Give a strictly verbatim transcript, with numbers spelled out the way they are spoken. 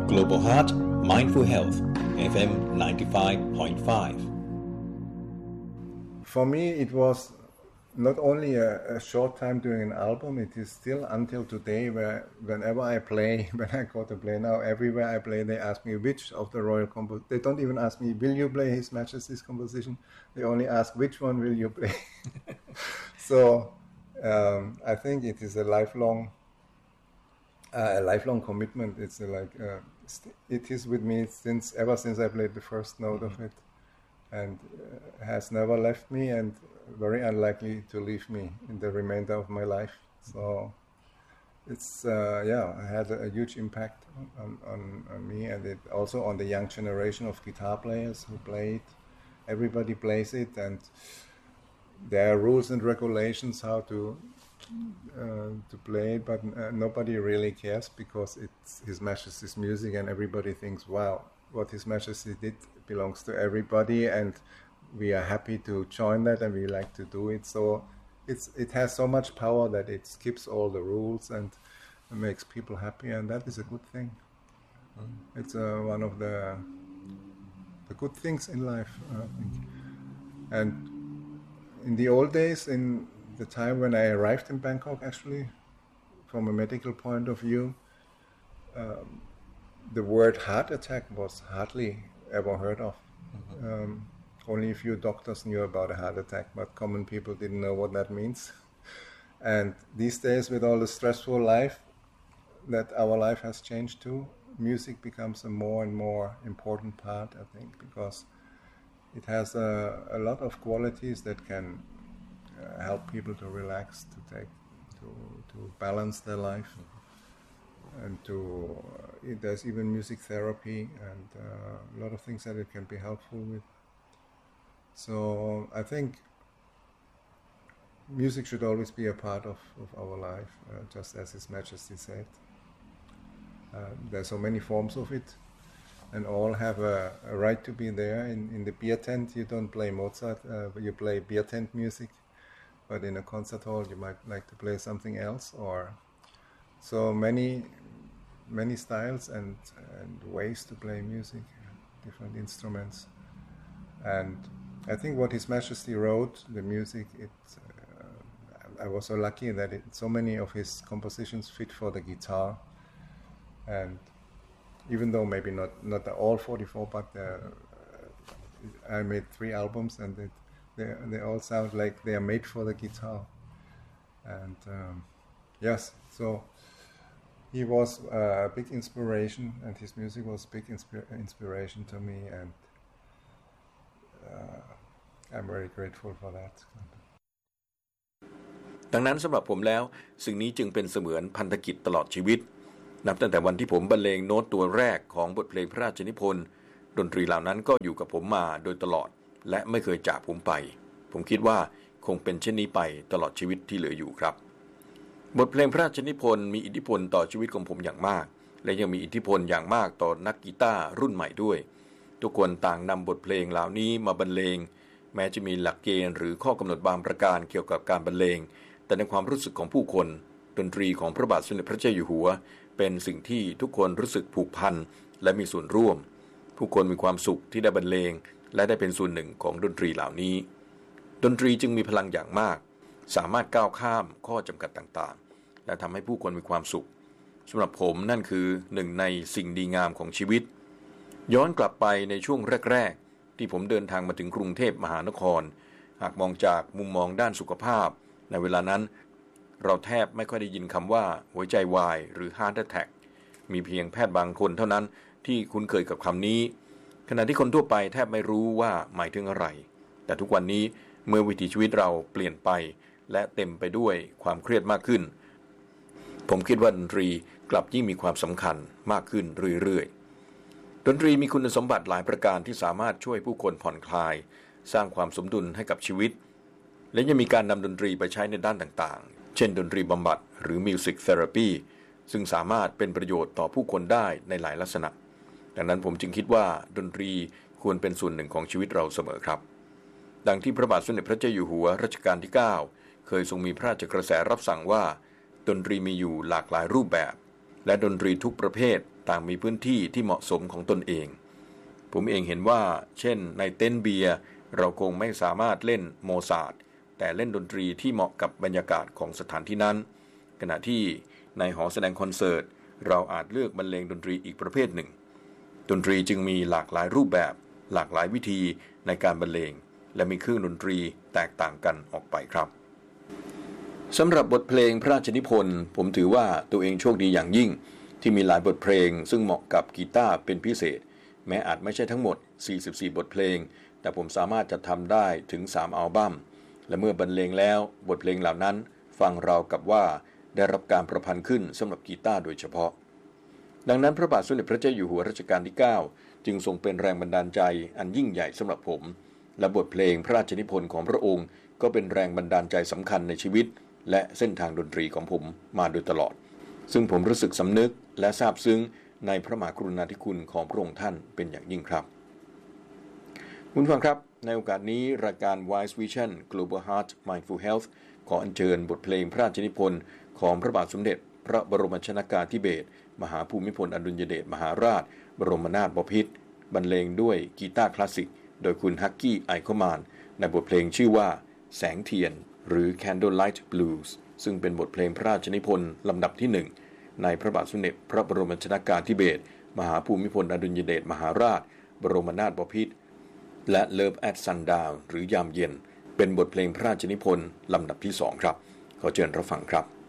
Global Heart Mindful Health เอฟ เอ็ม ninety-five point five. For me it was not only a, a short time doing an album, it is still until today where whenever I play, when I go to play now, everywhere I play they ask me which of the royal compo- they don't even ask me will you play His Majesty's composition, they only ask which one will you play. So um, I think it is a lifelong uh, a lifelong commitment. It's a, like uh, st- it is with me since ever since I played the first note mm-hmm. of it, and uh, has never left me and very unlikely to leave me in the remainder of my life. So it's uh, yeah, it had a, a huge impact on, on, on me, and it also on the young generation of guitar players who play it. Everybody plays it, and there are rules and regulations how to uh, to play it, but uh, nobody really cares because it's His Majesty's music, and everybody thinks, wow, what His Majesty did belongs to everybody, and we are happy to join that and we like to do it. So it's it has so much power that it skips all the rules and makes people happy, and that is a good thing. Mm. It's uh, one of the the good things in life, I think. And in the old days, in the time when I arrived in Bangkok, actually, from a medical point of view, um, the word heart attack was hardly ever heard of. Mm-hmm. Um, Only a few doctors knew about a heart attack, but common people didn't know what that means. And these days, with all the stressful life that our life has changed too, music becomes a more and more important part, I think, because it has a, a lot of qualities that can uh, help people to relax, to take, to to balance their life, and to uh, there's even music therapy and uh, a lot of things that it can be helpful with. So I think music should always be a part of, of our life, uh, just as His Majesty said. Uh, there are so many forms of it, and all have a, a right to be there. In, in the beer tent, you don't play Mozart, uh, but you play beer tent music. But in a concert hall, you might like to play something else. Or so many, many styles and, and ways to play music, different instruments, and I think what His Majesty wrote, the music, it, uh, I was so lucky that it, so many of his compositions fit for the guitar. And even though maybe not, not all forty-four, but uh, I made three albums and it, they, they all sound like they are made for the guitar. And um, yes, so he was a big inspiration, and his music was a big insp- inspiration to me, and Uh, I'm very grateful for that. ดังนั้นสำหรับผมแล้วสิ่งนี้จึงเป็นเสมือนพันธกิจตลอดชีวิตนับตั้งแต่วันที่ผมบรรเลงโน้ตตัวแรกของบทเพลงพระราชนิพนธ์ดนตรีเหล่านั้นก็อยู่กับผมมาโดยตลอดและไม่เคยจากผมไปผมคิดว่าคงเป็นเช่นนี้ไปตลอดชีวิตที่เหลืออยู่ครับบทเพลงพระราชนิพนธ์มีอิทธิพลต่อชีวิตของผมอย่างมากและยังมีอิทธิพลอย่างมากต่อนักกีตาร์รุ่นใหม่ด้วยทุกคนต่างนำบทเพลงเหล่านี้มาบรรเลงแม้จะมีหลักเกณฑ์หรือข้อกำหนดบางประการเกี่ยวกับการบรรเลงแต่ในความรู้สึกของผู้คนดนตรีของพระบาทสมเด็จพระเจ้าอยู่หัวเป็นสิ่งที่ทุกคนรู้สึกผูกพันและมีส่วนร่วมผู้คนมีความสุขที่ได้บรรเลงและได้เป็นส่วนหนึ่งของดนตรีเหล่านี้ดนตรีจึงมีพลังอย่างมากสามารถก้าวข้ามข้อจำกัดต่างๆและทำให้ผู้คนมีความสุขสำหรับผมนั่นคือหนึ่งในสิ่งดีงามของชีวิตย้อนกลับไปในช่วงแรกๆที่ผมเดินทางมาถึงกรุงเทพมหานครหากมองจากมุมมองด้านสุขภาพในเวลานั้นเราแทบไม่ค่อยได้ยินคำว่าหัวใจวายหรือ heart attack มีเพียงแพทย์บางคนเท่านั้นที่คุ้นเคยกับคำนี้ขณะที่คนทั่วไปแทบไม่รู้ว่าหมายถึงอะไรแต่ทุกวันนี้เมื่อวิถีชีวิตเราเปลี่ยนไปและเต็มไปด้วยความเครียดมากขึ้นผมคิดว่าดนตรีกลับยิ่งมีความสำคัญมากขึ้นเรื่อยๆดนตรีมีคุณสมบัติหลายประการที่สามารถช่วยผู้คนผ่อนคลายสร้างความสมดุลให้กับชีวิตและยังมีการนำดนตรีไปใช้ในด้านต่างๆเช่นดนตรีบำบัดหรือ Music Therapy ซึ่งสามารถเป็นประโยชน์ต่อผู้คนได้ในหลายลักษณะดังนั้นผมจึงคิดว่าดนตรีควรเป็นส่วนหนึ่งของชีวิตเราเสมอครับดังที่พระบาทสมเด็จพระเจ้าอยู่หัวรัชกาลที่เก้าเคยทรงมีพระราชกระแสรับสั่งว่าดนตรีมีอยู่หลากหลายรูปแบบและดนตรีทุกประเภทต่างมีพื้นที่ที่เหมาะสมของตนเองผมเองเห็นว่าเช่นในเต็นท์เบียร์เราคงไม่สามารถเล่นโมซาร์ทแต่เล่นดนตรีที่เหมาะกับบรรยากาศของสถานที่นั้นขณะที่ในหอแสดงคอนเสิร์ตเราอาจเลือกบรรเลงดนตรีอีกประเภทหนึ่งดนตรีจึงมีหลากหลายรูปแบบหลากหลายวิธีในการบรรเลงและมีเครื่องดนตรีแตกต่างกันออกไปครับสำหรับบทเพลงพระราชนิพนธ์ผมถือว่าตัวเองโชคดีอย่างยิ่งที่มีหลายบทเพลงซึ่งเหมาะกับกีตาร์เป็นพิเศษแม้อาจไม่ใช่ทั้งหมดสี่สิบสี่บทเพลงแต่ผมสามารถจะทำได้ถึงสามอัลบั้มและเมื่อบรรเลงแล้วบทเพลงเหล่านั้นฟังราวกับว่าได้รับการประพันธ์ขึ้นสำหรับกีตาร์โดยเฉพาะดังนั้นพระบาทสมเด็จพระเจ้าอยู่หัวรัชกาลที่เก้าจึงทรงเป็นแรงบันดาลใจอันยิ่งใหญ่สำหรับผมและบทเพลงพระราชนิพนธ์ของพระองค์ก็เป็นแรงบันดาลใจสำคัญในชีวิตและเส้นทางดนตรีของผมมาโดยตลอดซึ่งผมรู้สึกสำนึกและซาบซึ้งในพระมหากรุณาธิคุณของพระองค์ท่านเป็นอย่างยิ่งครับคุณผู้ฟังครับในโอกาสนี้รายการ Wise Vision Global Heart Mindful Health ขออัญเชิญบทเพลงพระราชนิพนธ์ของพระบาทสมเด็จพระบรมชนกาธิเบศรมหาภูมิพลอดุลยเดชมหาราชบรมนาถบพิตรบรรเลงด้วยกีตาร์คลาสสิกโดยคุณฮักกี้ไอคอมานในบทเพลงชื่อว่าแสงเทียนหรือ Candlelight Blues ซึ่งเป็นบทเพลงพระราชนิพนธ์ลำดับที่หนึ่งในพระบาทสมเด็จพระบรมชนกาธิเบศรมหาภูมิพลอดุลยเดชมหาราชบรมนาถบพิตรและ Love at Sundown หรือยามเย็นเป็นบทเพลงพระราชนิพนธ์ลำดับที่สองครับขอเชิญรับฟังครับ